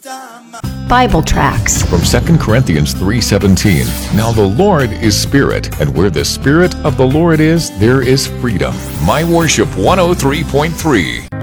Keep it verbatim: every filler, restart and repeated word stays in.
Bible tracts from Second Corinthians three seventeen. Now the Lord is Spirit, and where the Spirit of the Lord is, there is freedom. My Worship one oh three point three.